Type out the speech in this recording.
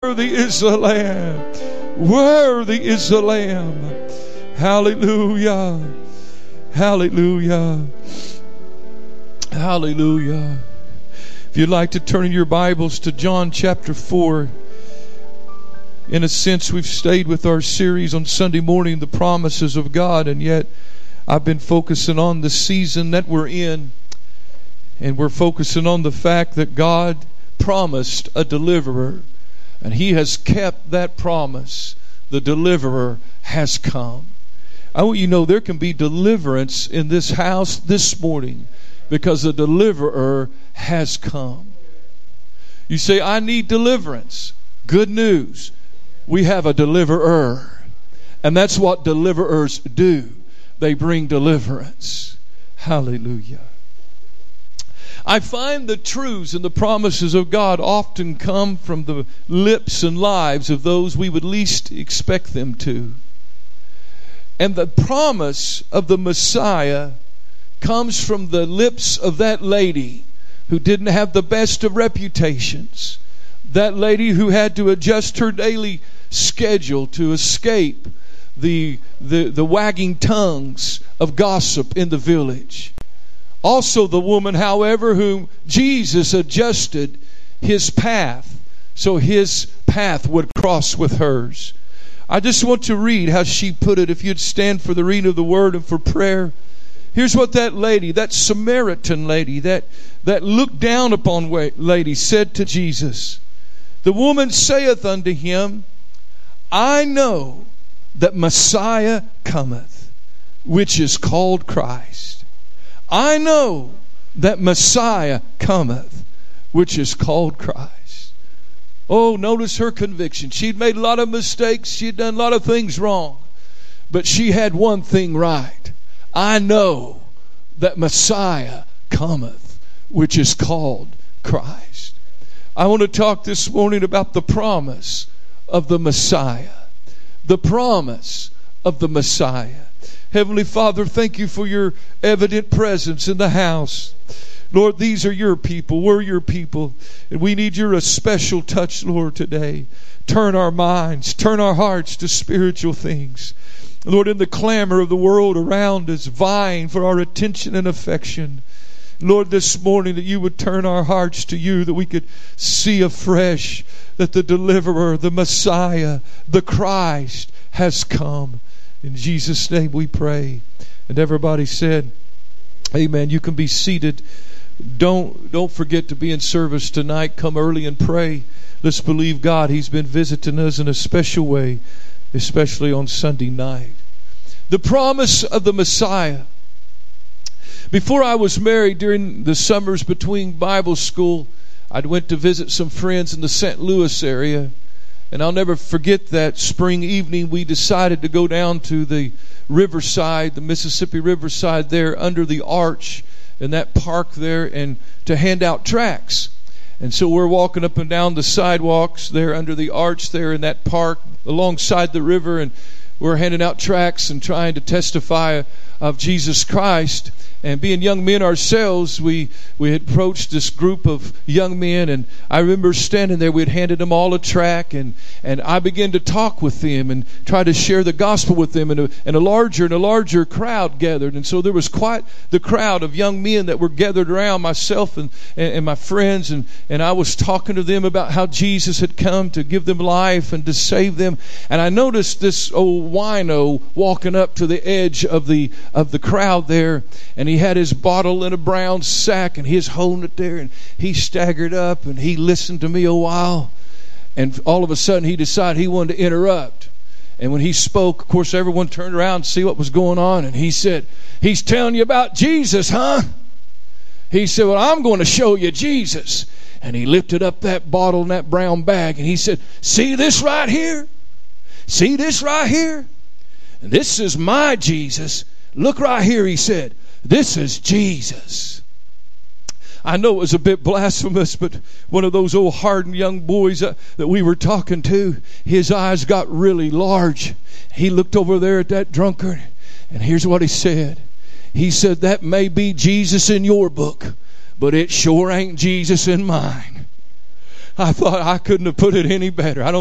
Worthy is the Lamb. Worthy is the Lamb. Hallelujah. Hallelujah. Hallelujah. If you'd like to turn in your Bibles to John chapter 4. In a sense, we've stayed with our series on Sunday morning, the promises of God, and yet I've been focusing on the season that we're in. And we're focusing on the fact that God promised a deliverer. And He has kept that promise. The deliverer has come. I want you to know there can be deliverance in this house this morning because the deliverer has come. You say, I need deliverance. Good news. We have a deliverer. And that's what deliverers do. They bring deliverance. Hallelujah. I find the truths and the promises of God often come from the lips and lives of those we would least expect them to. And the promise of the Messiah comes from the lips of that lady who didn't have the best of reputations. That lady who had to adjust her daily schedule to escape the wagging tongues of gossip in the village. Also the woman, however, whom Jesus adjusted his path so his path would cross with hers. I just want to read how she put it. If you'd stand for the reading of the word and for prayer. Here's what that lady, that Samaritan lady, that looked down upon lady said to Jesus. The woman saith unto him, I know that Messiah cometh, which is called Christ. I know that Messiah cometh, which is called Christ. Oh, notice her conviction. She'd made a lot of mistakes. She'd done a lot of things wrong. But she had one thing right. I know that Messiah cometh, which is called Christ. I want to talk this morning about the promise of the Messiah. The promise of the Messiah. Heavenly Father, thank you for your evident presence in the house. Lord, these are your people. We're your people. And we need your special touch, Lord, today. Turn our minds, turn our hearts to spiritual things. Lord, in the clamor of the world around us, vying for our attention and affection. Lord, this morning that you would turn our hearts to you, that we could see afresh that the deliverer, the Messiah, the Christ has come. In Jesus' name we pray. And everybody said, amen. You can be seated. Don't forget to be in service tonight. Come early and pray. Let's believe God. He's been visiting us in a special way, especially on Sunday night. The promise of the Messiah. Before I was married, during the summers between Bible school, I went to visit some friends in the St. Louis area. And I'll never forget that spring evening we decided to go down to the riverside, the Mississippi riverside there under the arch in that park there, and to hand out tracts. And so we're walking up and down the sidewalks there under the arch there in that park alongside the river, and we're handing out tracts and trying to testify of Jesus Christ. And being young men ourselves, we had approached this group of young men, and I remember standing there. We had handed them all a tract, and I began to talk with them and try to share the gospel with them, and a larger crowd gathered. And so there was quite the crowd of young men that were gathered around myself and my friends, and I was talking to them about how Jesus had come to give them life and to save them. And I noticed this old wino walking up to the edge of the crowd there, and he had his bottle in a brown sack, and he was holding it there, and he staggered up and he listened to me a while, and all of a sudden he decided he wanted to interrupt. And when he spoke, of course everyone turned around to see what was going on, and he said, he's telling you about Jesus, huh? He said, well, I'm going to show you Jesus. And he lifted up that bottle in that brown bag, and he said, see this right here? See this right here? And this is my Jesus. Look right here, he said. This is Jesus. I know it was a bit blasphemous, but one of those old hardened young boys that we were talking to, his eyes got really large. He looked over there at that drunkard, and here's what he said. He said, that may be Jesus in your book, but it sure ain't Jesus in mine. I thought I couldn't have put it any better. I don't